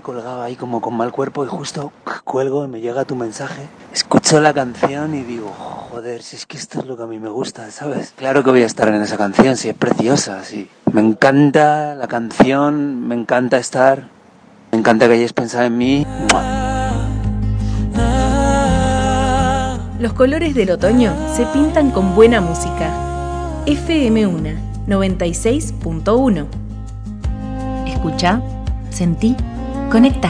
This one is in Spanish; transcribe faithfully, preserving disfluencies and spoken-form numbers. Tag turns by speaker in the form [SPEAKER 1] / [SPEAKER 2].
[SPEAKER 1] he colgado ahí como con mal cuerpo y justo cuelgo y me llega tu mensaje. Escucho la canción y digo, joder, si es que esto es lo que a mí me gusta, ¿sabes? Claro que voy a estar en esa canción, si es preciosa, sí. Me encanta la canción, me encanta estar, me encanta que hayáis pensado en mí.
[SPEAKER 2] Los colores del otoño se pintan con buena música. F M uno, noventa y seis punto uno. Escucha, sentí, conecta.